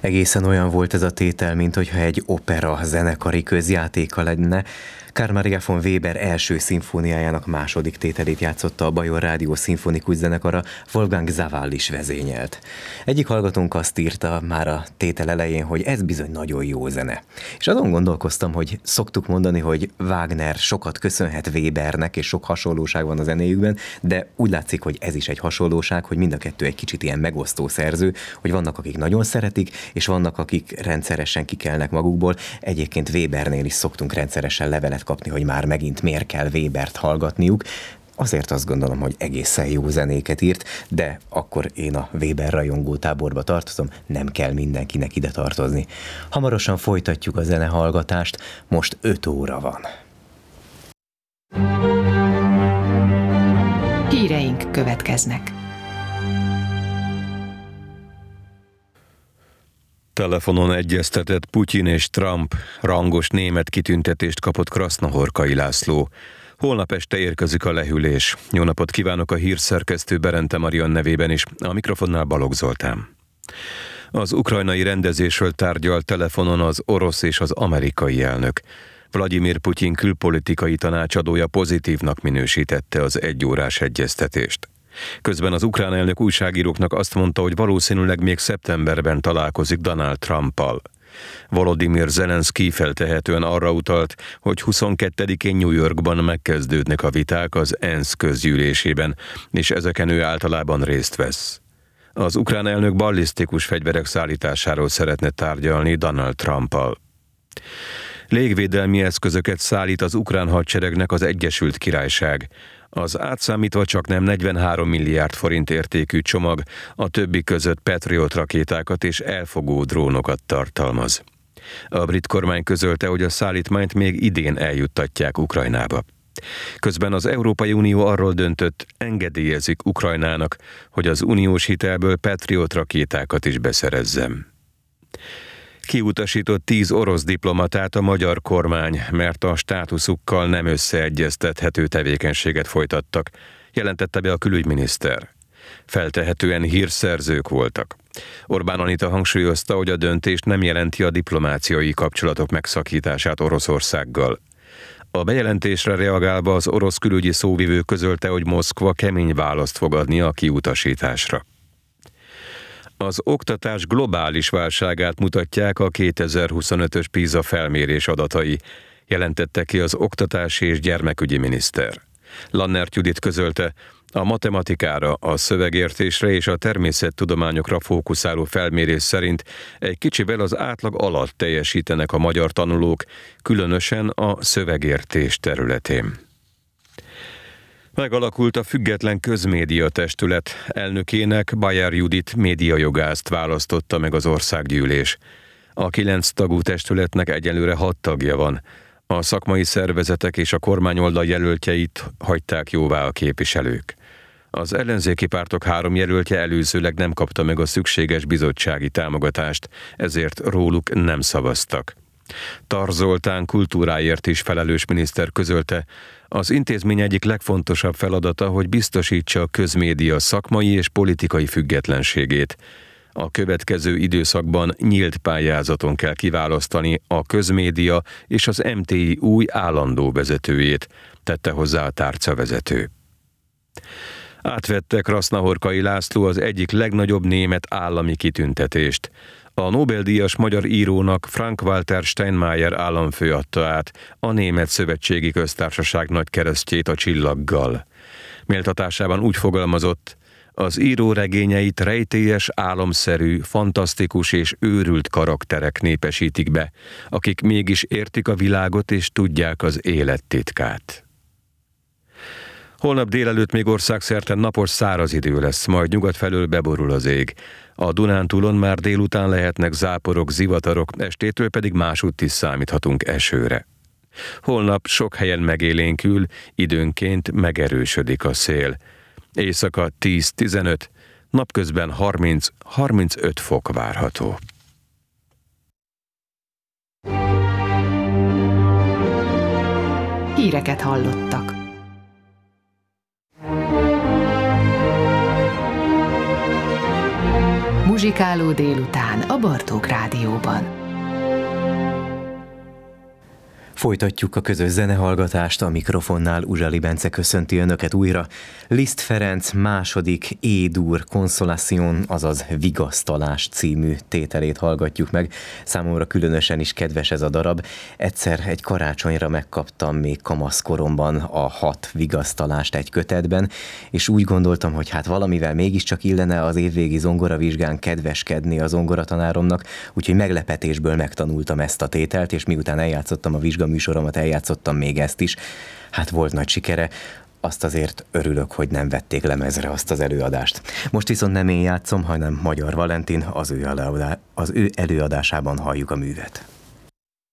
Egészen olyan volt ez a tétel, mint hogyha egy opera zenekari közjátéka lenne. Carl Maria von Weber első szimfóniájának második tételét játszotta a Bajor Rádió szimfonikus zenekara, Wolfgang Sawall is vezényelt. Egyik hallgatónk azt írta már a tétel elején, hogy ez bizony nagyon jó zene. És azon gondolkoztam, hogy szoktuk mondani, hogy Wagner sokat köszönhet Webernek, és sok hasonlóság van a zenéjükben, de úgy látszik, hogy ez is egy hasonlóság, hogy mind a kettő egy kicsit ilyen megosztó szerző, hogy vannak, akik nagyon szeretik, és vannak, akik rendszeresen kikelnek magukból. Egyébként Webernél is szoktunk rendszeresen levelet kapni, hogy már megint miért kell Webert hallgatniuk. Azért azt gondolom, hogy egészen jó zenéket írt, de akkor én a Weber rajongó táborba tartozom, nem kell mindenkinek ide tartozni. Hamarosan folytatjuk a zenehallgatást, most 5 óra van. Híreink következnek. Telefonon egyeztetett Putyin és Trump, rangos német kitüntetést kapott Krasznahorkai László. Holnap este érkezik a lehűlés. Jó napot kívánok a hírszerkesztő Berente Marian nevében is, a mikrofonnál Balogh Zoltán. Az ukrajnai rendezésről tárgyal telefonon az orosz és az amerikai elnök. Vladimir Putyin külpolitikai tanácsadója pozitívnak minősítette az egyórás egyeztetést. Közben az ukrán elnök újságíróknak azt mondta, hogy valószínűleg még szeptemberben találkozik Donald Trumpal. Volodymyr Zelenszky feltehetően arra utalt, hogy 22-én New Yorkban megkezdődnek a viták az ENSZ közgyűlésében, és ezeken ő általában részt vesz. Az ukrán elnök ballisztikus fegyverek szállításáról szeretne tárgyalni Donald Trumpal. Légvédelmi eszközöket szállít az ukrán hadseregnek az Egyesült Királyság. Az átszámítva csaknem 43 milliárd forint értékű csomag a többi között Patriot rakétákat és elfogó drónokat tartalmaz. A brit kormány közölte, hogy a szállítmányt még idén eljuttatják Ukrajnába. Közben az Európai Unió arról döntött, engedélyezik Ukrajnának, hogy az uniós hitelből Patriot rakétákat is beszerezzem. Kiutasított 10 orosz diplomatát a magyar kormány, mert a státuszukkal nem összeegyeztethető tevékenységet folytattak, jelentette be a külügyminiszter. Feltehetően hírszerzők voltak. Orbán Anita hangsúlyozta, hogy a döntés nem jelenti a diplomáciai kapcsolatok megszakítását Oroszországgal. A bejelentésre reagálva az orosz külügyi szóvivő közölte, hogy Moszkva kemény választ fog adni a kiutasításra. Az oktatás globális válságát mutatják a 2025-ös PISA felmérés adatai, jelentette ki az oktatási és gyermekügyi miniszter. Lannert Judit közölte, a matematikára, a szövegértésre és a természettudományokra fókuszáló felmérés szerint egy kicsivel az átlag alatt teljesítenek a magyar tanulók, különösen a szövegértés területén. Megalakult a Független Közmédia Testület, elnökének Bayer Judit médiajogászt választotta meg az országgyűlés. A 9 tagú testületnek egyelőre 6 tagja van. A szakmai szervezetek és a kormányoldal jelöltjeit hagyták jóvá a képviselők. Az ellenzéki pártok 3 jelöltje előzőleg nem kapta meg a szükséges bizottsági támogatást, ezért róluk nem szavaztak. Tar Zoltán kultúráért is felelős miniszter közölte, az intézmény egyik legfontosabb feladata, hogy biztosítsa a közmédia szakmai és politikai függetlenségét. A következő időszakban nyílt pályázaton kell kiválasztani a közmédia és az MTI új állandó vezetőjét, tette hozzá a tárcavezető. Átvette Krasznahorkai László az egyik legnagyobb német állami kitüntetést. A Nobel-díjas magyar írónak Frank-Walter Steinmeier államfő adta át a Német Szövetségi Köztársaság nagykeresztjét a csillaggal. Méltatásában úgy fogalmazott, az író regényeit rejtélyes, álomszerű, fantasztikus és őrült karakterek népesítik be, akik mégis értik a világot és tudják az élet titkát. Holnap délelőtt még országszerte napos száraz idő lesz, majd nyugat felől beborul az ég. A Dunántúlon már délután lehetnek záporok, zivatarok, estétől pedig másutt is számíthatunk esőre. Holnap sok helyen megélénkül, időnként megerősödik a szél. Éjszaka 10-15, napközben 30-35 fok várható. Híreket hallottak. Muzsikáló délután a Bartók Rádióban. Folytatjuk a közös zenehallgatást, a mikrofonnál Uzsali Bence köszönti Önöket újra. Liszt Ferenc második E-dur Consolation, azaz Vigasztalás című tételét hallgatjuk meg. Számomra különösen is kedves ez a darab. Egyszer egy karácsonyra megkaptam még kamaszkoromban a 6 vigasztalást egy kötetben, és úgy gondoltam, hogy hát valamivel mégiscsak illene az évvégi zongoravizsgán kedveskedni a zongoratanáromnak, úgyhogy meglepetésből megtanultam ezt a tételt, és miután eljátszottam a vizsgaműsoromat, eljátszottam még ezt is. Hát volt nagy sikere, azt azért örülök, hogy nem vették lemezre azt az előadást. Most viszont nem én játszom, hanem Magyar Valentin, az ő előadásában halljuk a művet.